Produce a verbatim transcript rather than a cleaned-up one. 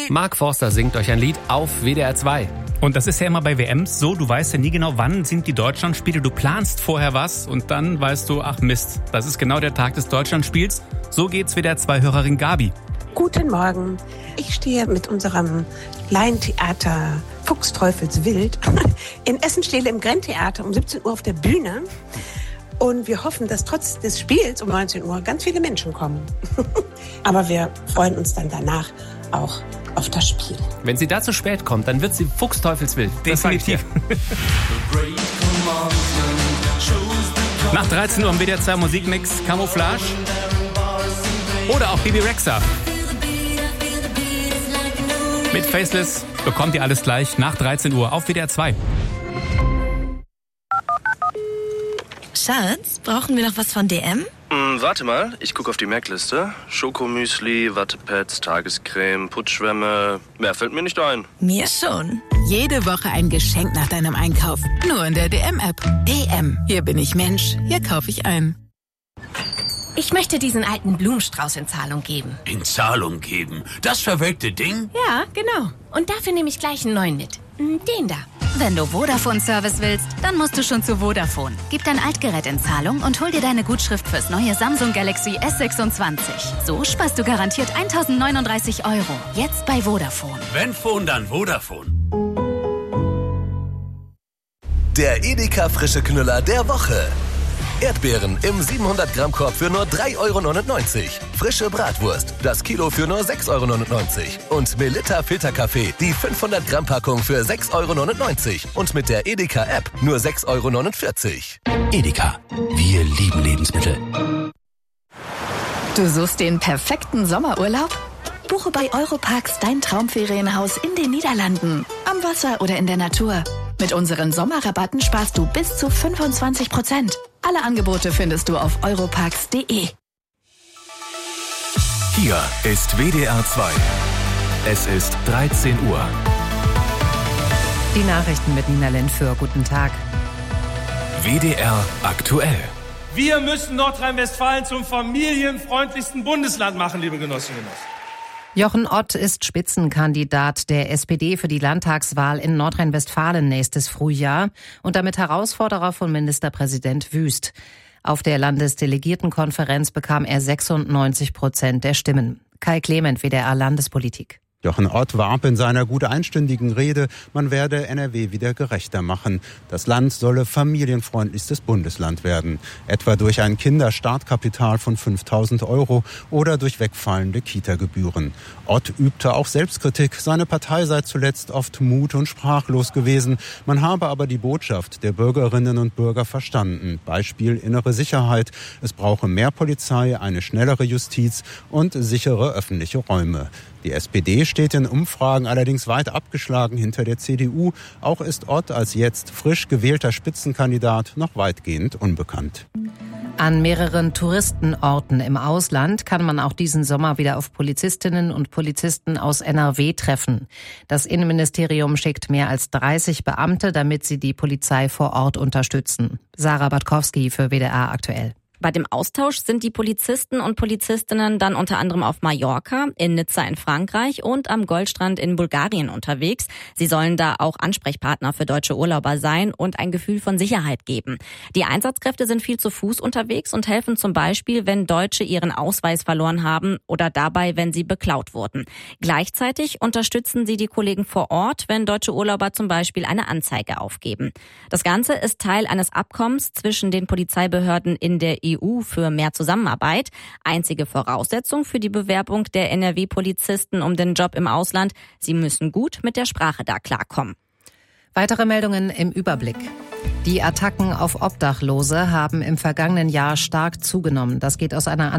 Mark Forster singt euch ein Lied auf W D R zwei. Und das ist ja immer bei W Ms so, du weißt ja nie genau, wann sind die Deutschlandspiele. Du planst vorher was und dann weißt du, ach Mist, das ist genau der Tag des Deutschlandspiels. So geht's W D R zwei-Hörerin Gabi. Guten Morgen. Ich stehe mit unserem Laientheater Fuchsteufelswild in Essen-Stehle im Grentheater um siebzehn Uhr auf der Bühne. Und wir hoffen, dass trotz des Spiels um neunzehn Uhr ganz viele Menschen kommen. Aber wir freuen uns dann danach auch auf das Spiel. Wenn sie da zu spät kommt, dann wird sie Fuchsteufelswild. Definitiv. Nach dreizehn Uhr im W D R zwei Musikmix Camouflage oder auch Bibi Rexha. Mit Faceless bekommt ihr alles gleich nach dreizehn Uhr auf W D R zwei. Schatz, brauchen wir noch was von D M? Hm, warte mal, ich gucke auf die Merkliste. Schokomüsli, Wattepads, Tagescreme, Putzschwämme. Mehr fällt mir nicht ein. Mir schon. Jede Woche ein Geschenk nach deinem Einkauf. Nur in der D M-App. D M. Hier bin ich Mensch. Hier kaufe ich ein. Ich möchte diesen alten Blumenstrauß in Zahlung geben. In Zahlung geben? Das verwelkte Ding? Ja, genau. Und dafür nehme ich gleich einen neuen mit. Den da. Wenn du Vodafone-Service willst, dann musst du schon zu Vodafone. Gib dein Altgerät in Zahlung und hol dir deine Gutschrift fürs neue Samsung Galaxy S sechsundzwanzig. So sparst du garantiert eintausendneununddreißig Euro. Jetzt bei Vodafone. Wenn Phone, dann Vodafone. Der Edeka frische Knüller der Woche. Erdbeeren im siebenhundert Gramm Korb für nur drei Euro neunundneunzig. Frische Bratwurst, das Kilo für nur sechs Euro neunundneunzig. Und Melitta Filterkaffee, die fünfhundert Gramm Packung für sechs Euro neunundneunzig. Und mit der Edeka App nur sechs Euro neunundvierzig. Edeka, wir lieben Lebensmittel. Du suchst den perfekten Sommerurlaub? Buche bei Europarks dein Traumferienhaus in den Niederlanden, am Wasser oder in der Natur. Mit unseren Sommerrabatten sparst du bis zu fünfundzwanzig Prozent. Alle Angebote findest du auf europarks punkt de. Hier ist W D R zwei. Es ist dreizehn Uhr. Die Nachrichten mit Nina Lenfür. Guten Tag. W D R aktuell. Wir müssen Nordrhein-Westfalen zum familienfreundlichsten Bundesland machen, liebe Genossinnen und Genossen. Jochen Ott ist Spitzenkandidat der S P D für die Landtagswahl in Nordrhein-Westfalen nächstes Frühjahr und damit Herausforderer von Ministerpräsident Wüst. Auf der Landesdelegiertenkonferenz bekam er sechsundneunzig Prozent der Stimmen. Kai Clement, W D R Landespolitik. Jochen Ott warb in seiner gut einstündigen Rede, man werde N R W wieder gerechter machen. Das Land solle familienfreundlichstes Bundesland werden. Etwa durch ein Kinderstartkapital von fünftausend Euro oder durch wegfallende Kita-Gebühren. Ott übte auch Selbstkritik. Seine Partei sei zuletzt oft mut- und sprachlos gewesen. Man habe aber die Botschaft der Bürgerinnen und Bürger verstanden. Beispiel innere Sicherheit. Es brauche mehr Polizei, eine schnellere Justiz und sichere öffentliche Räume. Die S P D steht in Umfragen allerdings weit abgeschlagen hinter der C D U. Auch ist Ott als jetzt frisch gewählter Spitzenkandidat noch weitgehend unbekannt. An mehreren Touristenorten im Ausland kann man auch diesen Sommer wieder auf Polizistinnen und Polizisten aus N R W treffen. Das Innenministerium schickt mehr als dreißig Beamte, damit sie die Polizei vor Ort unterstützen. Sarah Batkowski für W D R aktuell. Bei dem Austausch sind die Polizisten und Polizistinnen dann unter anderem auf Mallorca, in Nizza in Frankreich und am Goldstrand in Bulgarien unterwegs. Sie sollen da auch Ansprechpartner für deutsche Urlauber sein und ein Gefühl von Sicherheit geben. Die Einsatzkräfte sind viel zu Fuß unterwegs und helfen zum Beispiel, wenn Deutsche ihren Ausweis verloren haben oder dabei, wenn sie beklaut wurden. Gleichzeitig unterstützen sie die Kollegen vor Ort, wenn deutsche Urlauber zum Beispiel eine Anzeige aufgeben. Das Ganze ist Teil eines Abkommens zwischen den Polizeibehörden in der E U für mehr Zusammenarbeit. Einzige Voraussetzung für die Bewerbung der N R W-Polizisten um den Job im Ausland: sie müssen gut mit der Sprache da klarkommen. Weitere Meldungen im Überblick. Die Attacken auf Obdachlose haben im vergangenen Jahr stark zugenommen. Das geht aus einer